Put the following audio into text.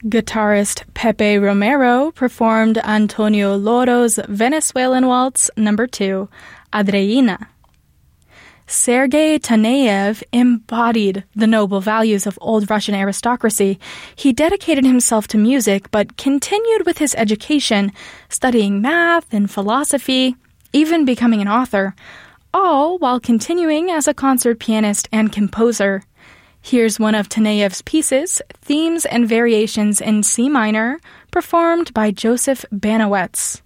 Guitarist Pepe Romero performed Antonio Loro's Venezuelan Waltz No. 2, Adreina. Sergei Taneyev embodied the noble values of old Russian aristocracy. He dedicated himself to music, but continued with his education, studying math and philosophy, even becoming an author, all while continuing as a concert pianist and composer. Here's one of Taneyev's pieces, Themes and Variations in C minor, performed by Joseph Banowetz.